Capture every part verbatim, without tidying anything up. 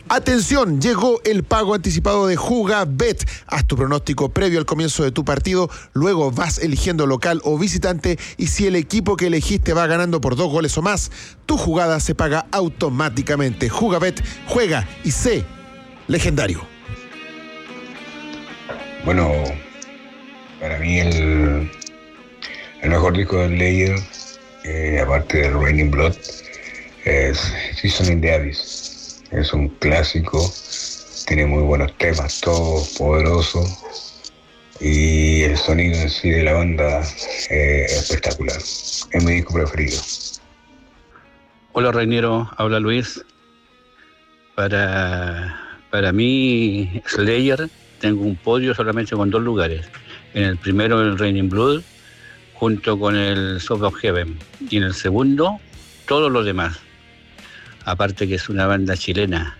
Atención, llegó el pago anticipado de Jugabet. Haz tu pronóstico previo al comienzo de tu partido, luego vas eligiendo local o visitante y si el equipo que elegiste va ganando por dos goles o más, tu jugada se paga automáticamente. Jugabet, juega y sé legendario. Bueno, para mí el, el mejor disco de Slayer, eh, aparte del Raining Blood, es Season in the Abyss. Es un clásico, tiene muy buenos temas, todo poderoso, y el sonido en sí de la banda eh, es espectacular. Es mi disco preferido. Hola Reiniero, habla Luis. Para, para mí, Slayer, tengo un podio solamente con dos lugares. En el primero el Raining Blood, junto con el South of Heaven, y en el segundo, todos los demás. Aparte que es una banda chilena.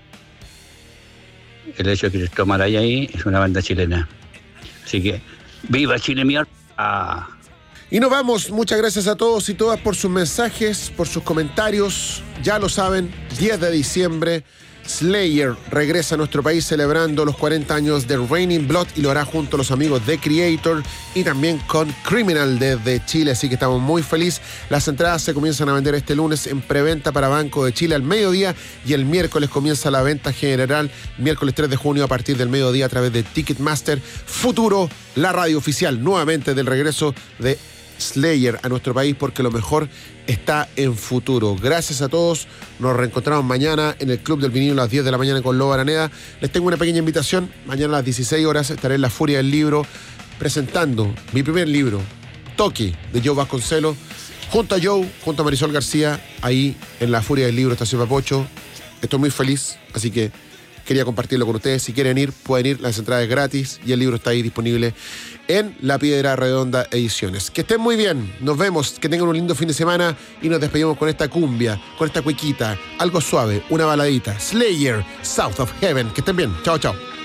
El hecho de que Cristóbal haya ahí es una banda chilena. Así que, ¡viva Chile, mierda! Ah. Y nos vamos. Muchas gracias a todos y todas por sus mensajes, por sus comentarios. Ya lo saben, diez de diciembre, Slayer regresa a nuestro país celebrando los cuarenta años de Raining Blood y lo hará junto a los amigos de Creator y también con Criminal desde Chile, así que estamos muy felices. Las entradas se comienzan a vender este lunes en preventa para Banco de Chile al mediodía y el miércoles comienza la venta general, miércoles tres de junio a partir del mediodía a través de Ticketmaster. Futuro, la radio oficial nuevamente del regreso de Slayer a nuestro país, porque lo mejor está en Futuro. Gracias a todos, nos reencontramos mañana en el Club del Vinilo a las diez de la mañana con Lobo Araneda. Les tengo una pequeña invitación, mañana a las dieciséis horas estaré en La Furia del Libro presentando mi primer libro, Toque, de Joe Vasconcelos, junto a Joe, junto a Marisol García, ahí en La Furia del Libro, Estación Papocho. Estoy muy feliz, así que quería compartirlo con ustedes. Si quieren ir, pueden ir, las entradas es gratis y el libro está ahí disponible en La Piedra Redonda Ediciones. Que estén muy bien, nos vemos, que tengan un lindo fin de semana y nos despedimos con esta cumbia, con esta cuequita, algo suave, una baladita. Slayer, South of Heaven. Que estén bien, chao, chao.